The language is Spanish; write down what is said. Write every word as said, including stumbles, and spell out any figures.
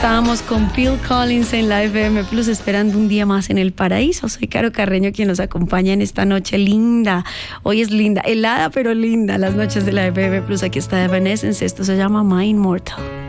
Estábamos con Phil Collins en la F M Plus, esperando un día más en el paraíso. Soy Caro Carreño, quien nos acompaña en esta noche linda. Hoy es linda, helada pero linda, las noches de la F M Plus. Aquí está Evanescence, esto se llama My Immortal.